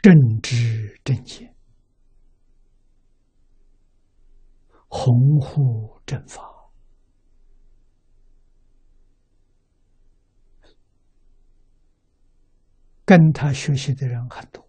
正知正见，弘护正法。跟他学习的人很多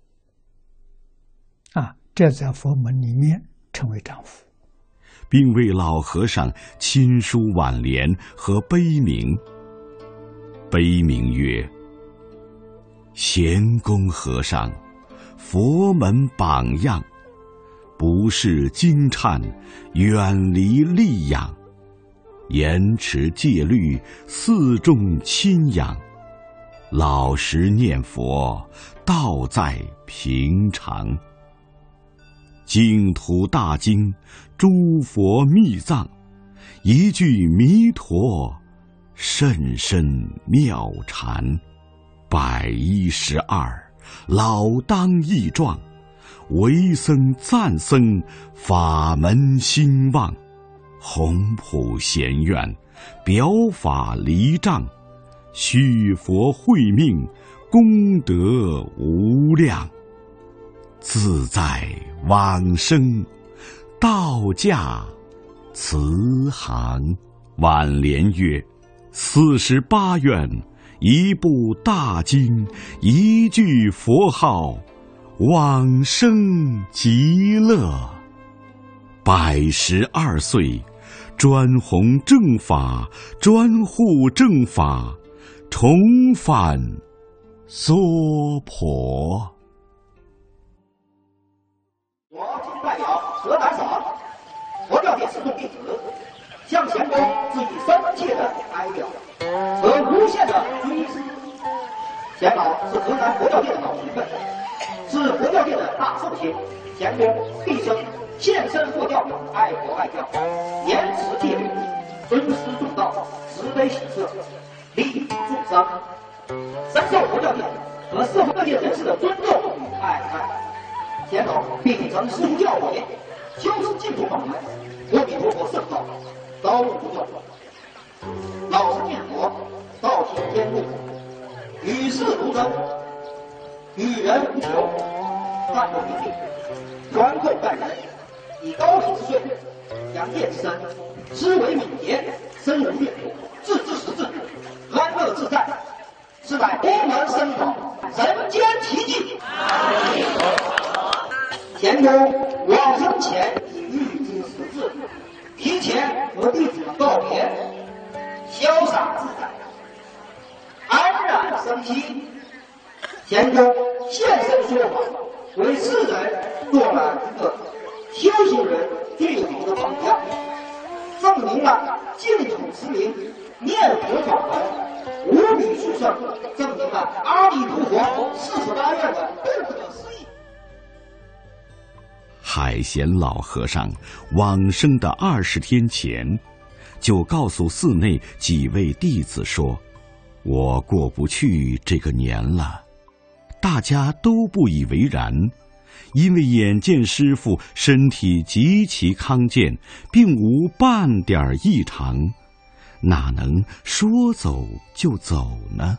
这在佛门里面称为丈夫， 并为老和尚亲书挽联和碑铭。碑铭曰：贤公和尚，佛门榜样，不识经忏，远离戾养，严持戒律，四众亲仰，老实念佛，道在平常。净土大经，诸佛密藏，一句弥陀，甚深妙禅。112，老当益壮，为僧赞僧，法门兴旺。宏普贤愿，表法离障，续佛慧命，功德无量。自在往生，道驾慈航。挽联曰：48愿，一部大经，一句佛号，往生极乐。112岁，专弘正法，专护正法，重返娑婆。 我今代表河南省佛教界四众弟子，向贤公致以深切的哀悼和无限的追思。贤老是河南佛教界的老前辈，是佛教界的大寿星。贤公毕生献身佛教，爱国爱教，严持戒律，尊师重道，慈悲喜舍，利益众生，深受佛教界和社会各界人士的尊重与爱戴。贤老秉承师父教诲，修持净土法门，阿弥陀佛圣号，高入不断，老实念佛，道行坚固，与世无争，与人无求，淡泊平静，宽厚待人，以高品之税，扬业之身，思维敏捷，身无越途，自知实质，安乐自在，是乃佛门僧宝，人间奇迹。贤公往生前已预知时至，提前和弟子们告别，潇洒自在，安然生息。贤公现身说法，为世人做了一个修行人最好的榜样，证明了净土持名、念佛法门无比殊胜，证明了阿弥陀佛48愿的不可思议。 海贤老和尚往生的20天前，就告诉寺内几位弟子说：“我过不去这个年了。”大家都不以为然，因为眼见师父身体极其康健，并无半点异常，哪能说走就走呢？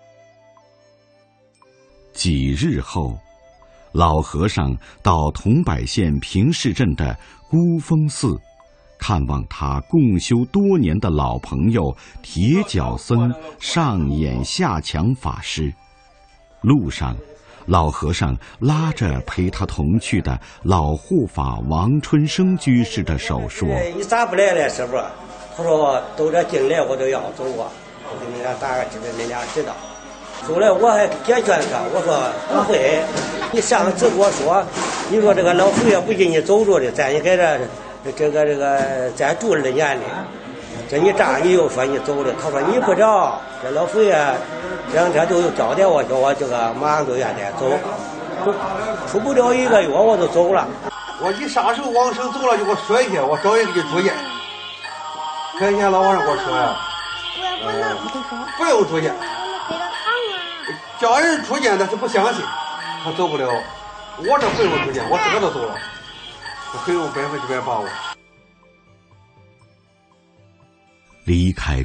几日后，老和尚到桐柏县平市镇的孤峰寺，看望他共修多年的老朋友铁脚僧上演下强法师。路上，老和尚拉着陪他同去的老护法王春生居士的手说：“ 你咋不来了，师傅？”他说：“都这进来我都要走啊，我给你俩打个知道，你俩知道。”后来我还解劝他，我说不会，你上次跟我说，你说这个老佛爷不给你走着的，在你在这个再住2年的，这你这你又说你走了，他说你不知道，这老佛爷这2天都有交代我，叫我这个马上都愿意走，出不了1个月我就走了。 我你啥时候往生走了就给我说一下，我找人给你住院。看见老和尚给我说呀，不用住院。叫人出见，但是不相信，他走不了。我这不用出见，我自个都走了，我很有100%把握。 离开